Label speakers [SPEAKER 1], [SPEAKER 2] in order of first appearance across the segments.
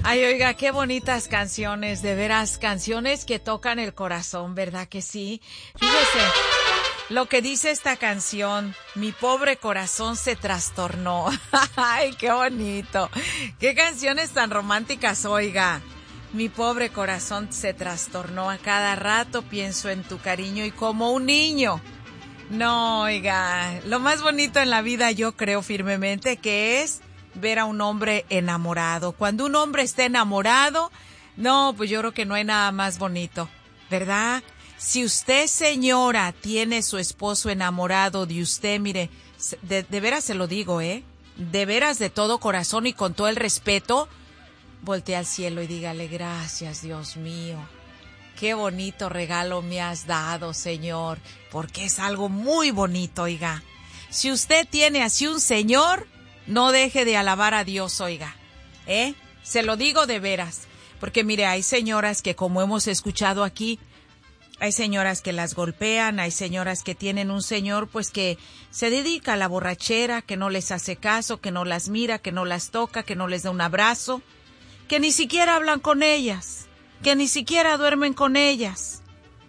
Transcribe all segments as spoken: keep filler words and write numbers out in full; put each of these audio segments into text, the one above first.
[SPEAKER 1] Ay, oiga, qué bonitas canciones, de veras, canciones que tocan el corazón, ¿verdad que sí? Fíjese, lo que dice esta canción, mi pobre corazón se trastornó. Ay, qué bonito. Qué canciones tan románticas, oiga. Mi pobre corazón se trastornó, a cada rato pienso en tu cariño y como un niño. No, oiga, lo más bonito en la vida yo creo firmemente que es ver a un hombre enamorado. Cuando un hombre está enamorado, no, pues yo creo que no hay nada más bonito, ¿verdad? Si usted, señora, tiene su esposo enamorado de usted, mire, de, de veras se lo digo, ¿eh? De veras, de todo corazón y con todo el respeto, voltee al cielo y dígale, gracias, Dios mío. Qué bonito regalo me has dado, Señor, porque es algo muy bonito, oiga. Si usted tiene así un señor, no deje de alabar a Dios, oiga, ¿eh? Se lo digo de veras, porque mire, hay señoras que, como hemos escuchado aquí, hay señoras que las golpean, hay señoras que tienen un señor pues que se dedica a la borrachera, que no les hace caso, que no las mira, que no las toca, que no les da un abrazo, que ni siquiera hablan con ellas, que ni siquiera duermen con ellas.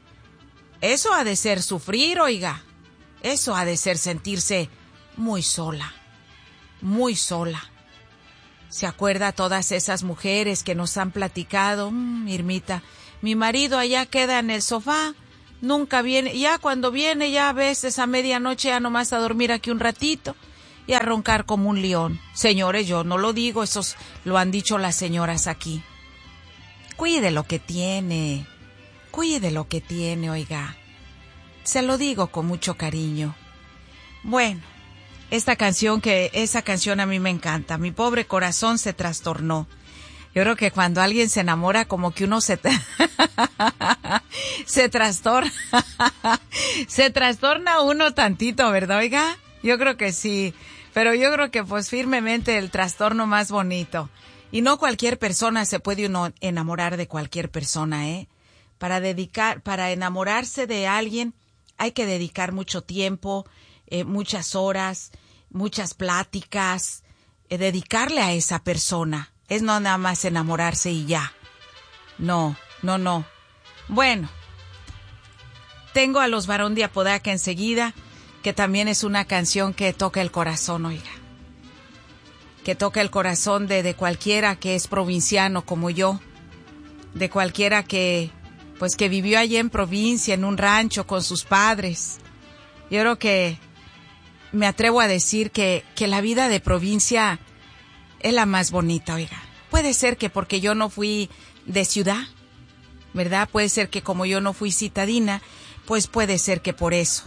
[SPEAKER 1] Eso ha de ser sufrir, oiga, eso ha de ser sentirse muy sola. Muy sola. ¿Se acuerda todas esas mujeres que nos han platicado? Mmm, Irmita, mi marido allá queda en el sofá, nunca viene, ya cuando viene ya a veces a medianoche ya nomás a dormir aquí un ratito y a roncar como un león. Señores, yo no lo digo, eso lo han dicho las señoras aquí. Cuide lo que tiene, cuide lo que tiene, oiga. Se lo digo con mucho cariño. Bueno. Esta canción, que esa canción a mí me encanta. Mi pobre corazón se trastornó. Yo creo que cuando alguien se enamora, como que uno se se trastorna. Se trastorna uno tantito, ¿verdad, oiga? Yo creo que sí. Pero yo creo que pues firmemente el trastorno más bonito. Y no cualquier persona se puede uno enamorar de cualquier persona, ¿eh? Para dedicar, para enamorarse de alguien hay que dedicar mucho tiempo, Eh, muchas horas, muchas pláticas, eh, dedicarle a esa persona. Es no nada más enamorarse y ya. No, no, no. Bueno, tengo a Los Barón de Apodaca enseguida, que también es una canción que toca el corazón, oiga. Que toca el corazón de, de cualquiera que es provinciano como yo. De cualquiera que, pues que vivió allí en provincia, en un rancho con sus padres. Yo creo que me atrevo a decir que, que la vida de provincia es la más bonita, oiga. Puede ser que porque yo no fui de ciudad, ¿verdad? Puede ser que como yo no fui citadina, pues puede ser que por eso.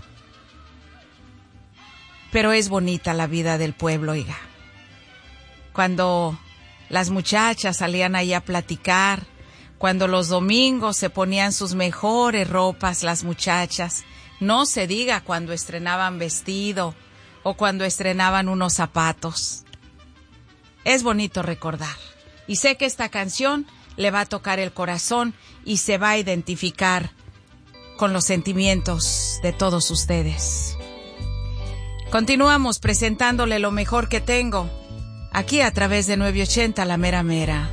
[SPEAKER 1] Pero es bonita la vida del pueblo, oiga. Cuando las muchachas salían ahí a platicar, cuando los domingos se ponían sus mejores ropas las muchachas, no se diga cuando estrenaban vestido, o cuando estrenaban unos zapatos. Es bonito recordar. Y sé que esta canción le va a tocar el corazón y se va a identificar con los sentimientos de todos ustedes. Continuamos presentándole lo mejor que tengo, aquí a través de nueve ochenta La Mera Mera.